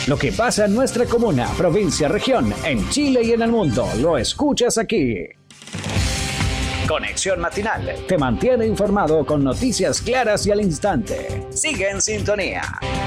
Lo que pasa en nuestra comuna, provincia, región, en Chile y en el mundo, lo escuchas aquí. Conexión Matinal te mantiene informado con noticias claras y al instante. Sigue en sintonía.